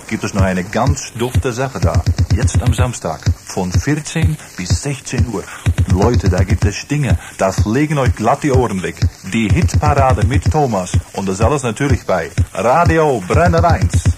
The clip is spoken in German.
gibt es noch eine ganz dufte Sache da. Jetzt am Samstag von 14 bis 16 Uhr. Leute, da gibt es Dinge, das legen euch glatt die Ohren weg. Die Hitparade mit Thomas und das alles natürlich bei Radio Brenner 1.